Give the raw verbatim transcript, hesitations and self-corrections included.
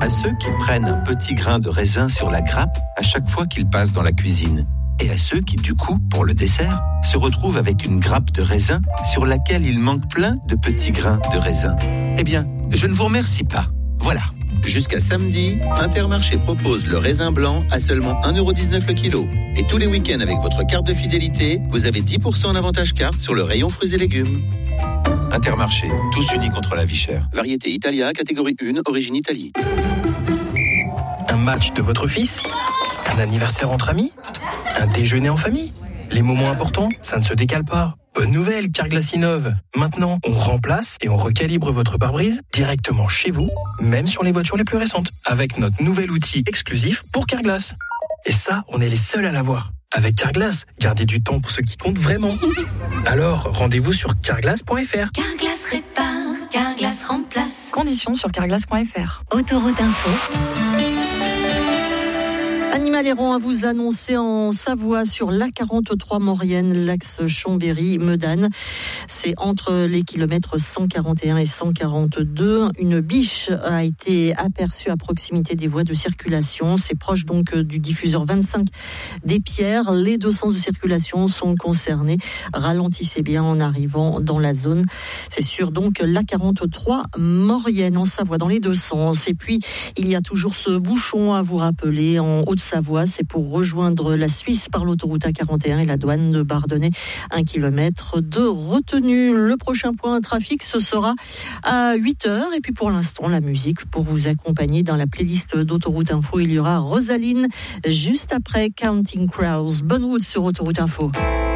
à ceux qui prennent un petit grain de raisin sur la grappe à chaque fois qu'ils passent dans la cuisine. Et à ceux qui, du coup, pour le dessert, se retrouvent avec une grappe de raisin sur laquelle il manque plein de petits grains de raisin. Eh bien, je ne vous remercie pas. Voilà. Jusqu'à samedi, Intermarché propose le raisin blanc à seulement un euro dix-neuf le kilo. Et tous les week-ends avec votre carte de fidélité, vous avez dix pour cent en avantage carte sur le rayon fruits et légumes. Intermarché, tous unis contre la vie chère. Variété Italia, catégorie un, origine Italie. Un match de votre fils ? Un anniversaire entre amis ? Un déjeuner en famille ? Les moments importants, ça ne se décale pas. Bonne nouvelle, Carglass innove. Maintenant, on remplace et on recalibre votre pare-brise directement chez vous, même sur les voitures les plus récentes, avec notre nouvel outil exclusif pour Carglass. Et ça, on est les seuls à l'avoir. Avec Carglass, gardez du temps pour ce qui compte vraiment. Alors, rendez-vous sur carglass point f r. Carglass répare, Carglass remplace. Conditions sur carglass point f r. Autoroute Info. Animal errant à vous annoncer en Savoie sur l'A quarante-trois Maurienne, l'axe Chambéry-Medane. C'est entre les kilomètres cent quarante et un et cent quarante-deux. Une biche a été aperçue à proximité des voies de circulation. C'est proche donc du diffuseur vingt-cinq des Pierres. Les deux sens de circulation sont concernés. Ralentissez bien en arrivant dans la zone. C'est sur donc l'A quarante-trois Maurienne en Savoie dans les deux sens. Et puis, il y a toujours ce bouchon à vous rappeler en Haute-Savoie, c'est pour rejoindre la Suisse par l'autoroute A quarante et un et la douane de Bardonnay. Un kilomètre de retenue. Le prochain point trafic, ce sera à huit heures. Et puis pour l'instant, la musique pour vous accompagner dans la playlist d'Autoroute Info. Il y aura Rosaline juste après Counting Crows. Bonne route sur Autoroute Info.